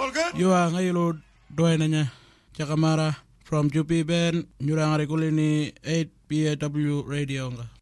You are ngaylo doinanya chakamara from Jupi Ben nyurangari kulini 8 PAW radio nga.